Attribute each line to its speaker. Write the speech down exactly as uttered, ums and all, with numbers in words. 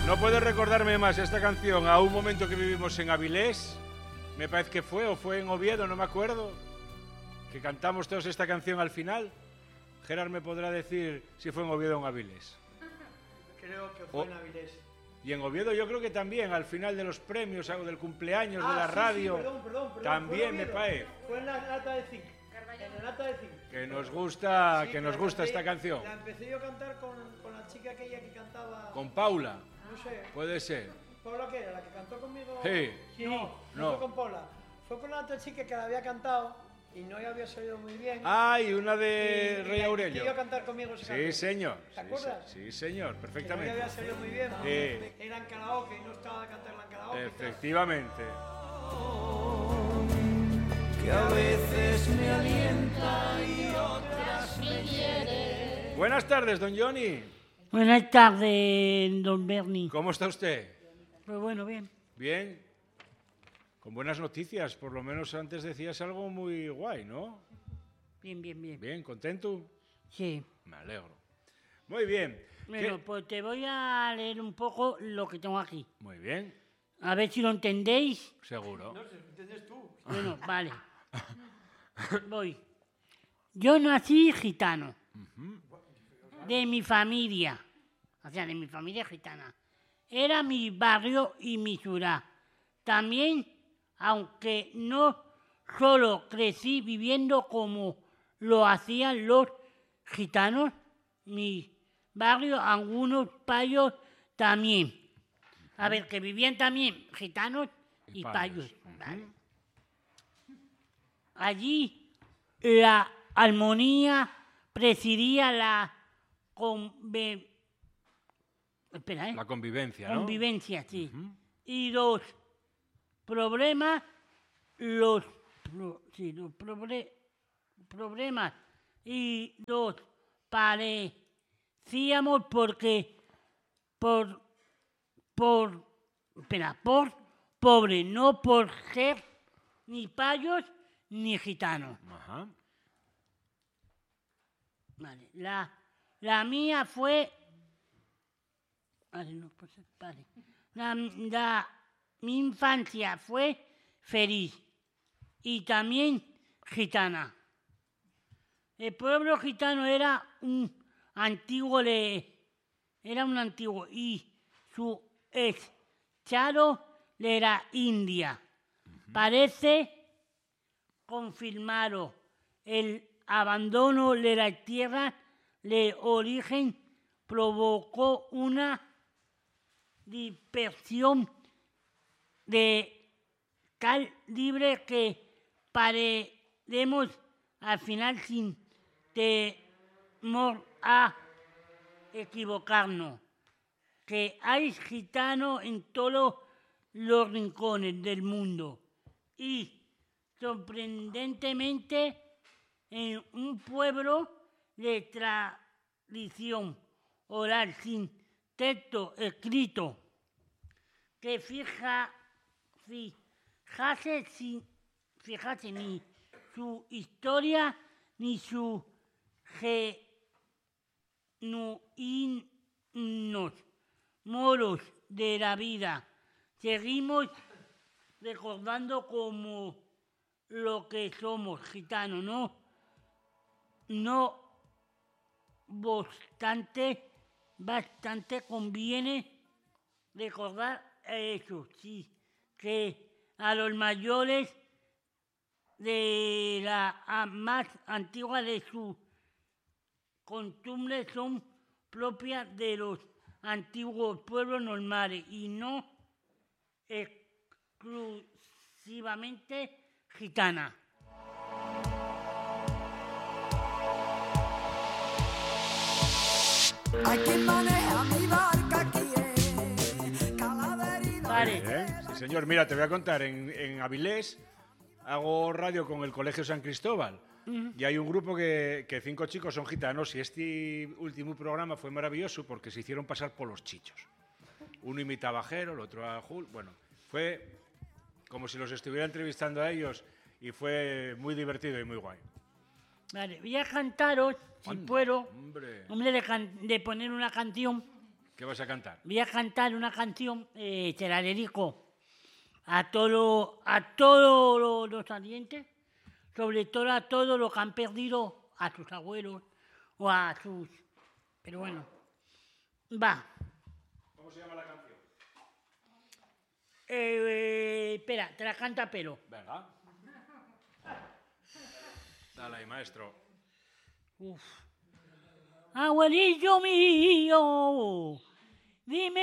Speaker 1: No puedes recordarme más esta canción a un momento que vivimos en Avilés. Me parece que fue, o fue en Oviedo, no me acuerdo. Que cantamos todos esta canción al final. Gerard me podrá decir si fue en Oviedo o en Avilés.
Speaker 2: Creo que fue
Speaker 1: o,
Speaker 2: en Avilés.
Speaker 1: Y en Oviedo yo creo que también, al final de los premios, algo del cumpleaños
Speaker 2: ah,
Speaker 1: de la
Speaker 2: sí,
Speaker 1: radio.
Speaker 2: Sí, perdón, perdón, perdón,
Speaker 1: también me parece.
Speaker 2: Fue en la lata de zinc. En la lata de zinc.
Speaker 1: Que nos gusta,
Speaker 2: sí,
Speaker 1: que nos gusta
Speaker 2: empecé,
Speaker 1: esta canción.
Speaker 2: La empecé yo a cantar con, con la chica aquella que cantaba.
Speaker 1: Con Paula.
Speaker 2: No sé.
Speaker 1: Puede ser.
Speaker 2: ¿Paula qué era? ¿La que cantó conmigo?
Speaker 1: Sí.
Speaker 2: sí. No, no, no fue con Paula. Fue con la otra chica que la había cantado y no había salido muy bien.
Speaker 1: Ah, y una de
Speaker 2: y,
Speaker 1: Rey
Speaker 2: y
Speaker 1: Aurelio.
Speaker 2: Quiero cantar conmigo ese
Speaker 1: Sí,
Speaker 2: canto.
Speaker 1: señor.
Speaker 2: ¿Te acuerdas?
Speaker 1: Sí, sí, señor, perfectamente.
Speaker 2: Que no había salido muy bien.
Speaker 1: Sí.
Speaker 2: Era en karaoke y no estaba de cantarla en karaoke.
Speaker 1: Efectivamente.
Speaker 3: Que a veces me alienta y otras me hiere.
Speaker 1: Buenas tardes, don Johnny.
Speaker 4: Buenas tardes, don Bernie.
Speaker 1: ¿Cómo está usted?
Speaker 4: Pues bueno, bien.
Speaker 1: Bien. Con buenas noticias, por lo menos antes decías algo muy guay, ¿no?
Speaker 4: Bien, bien, bien.
Speaker 1: Bien, ¿contento?
Speaker 4: Sí.
Speaker 1: Me alegro. Muy bien.
Speaker 4: Bueno,
Speaker 1: ¿Qué?
Speaker 4: pues te voy a leer un poco lo que tengo aquí.
Speaker 1: Muy bien.
Speaker 4: A ver si lo entendéis.
Speaker 1: Seguro.
Speaker 2: No, si lo entiendes tú.
Speaker 4: Bueno, vale. Voy. Yo nací gitano. Uh-huh. De mi familia. O sea, de mi familia gitana. Era mi barrio y mi ciudad. También, aunque no solo crecí viviendo como lo hacían los gitanos, mi barrio, algunos payos también. A ver, que vivían también gitanos y, y payos. payos. Vale. Allí la armonía presidía la conve... Espera, ¿eh?
Speaker 1: La convivencia, ¿no?
Speaker 4: Convivencia, sí. Uh-huh. Y los problemas, los, pro, sí, los proble, problemas y los parecíamos porque por, por, espera, por pobre, no por ser ni payos ni gitanos.
Speaker 1: Ajá.
Speaker 4: Vale, la, la mía fue... Vale, no, pues, vale. La, la, mi infancia fue feliz y también gitana. El pueblo gitano era un antiguo, le, era un antiguo y su echado le era India. Uh-huh. Parece confirmado el abandono de la tierra de origen provocó una dispersión de calibre que parecemos al final sin temor a equivocarnos. Que hay gitanos en todos los rincones del mundo y sorprendentemente en un pueblo de tradición oral sin texto escrito que fija, fijase, sin, fijase ni su historia ni su genuinos modos de la vida. Seguimos recordando como lo que somos gitanos, ¿no? No obstante, bastante conviene recordar eso, sí, que a los mayores de la más antigua de sus costumbres son propias de los antiguos pueblos normales y no exclusivamente gitana.
Speaker 3: Hay quien maneja mi barca aquí en Calaverino.
Speaker 4: Vale.
Speaker 1: ¿Eh? Sí, señor. Mira, te voy a contar. En, en Avilés hago radio con el Colegio San Cristóbal. Uh-huh. Y hay un grupo que, que cinco chicos son gitanos y este último programa fue maravilloso porque se hicieron pasar por los chichos. Uno imitaba a Jero, el otro a Jul. Bueno, fue como si los estuviera entrevistando a ellos y fue muy divertido y muy guay.
Speaker 4: Vale, voy a cantaros, si
Speaker 1: Anda,
Speaker 4: puedo,
Speaker 1: hombre.
Speaker 4: hombre, de, can- de poner una canción.
Speaker 1: ¿Qué vas a cantar?
Speaker 4: Voy a cantar una canción, eh, te la dedico a todos a todos los oyentes, sobre todo a todos los que han perdido a sus abuelos o a sus... Pero bueno, va.
Speaker 1: ¿Cómo se llama la canción?
Speaker 4: Eh, eh, espera, te la canta Pero.
Speaker 1: Venga. Dale ahí, maestro.
Speaker 4: Uf. Abuelillo mío, dime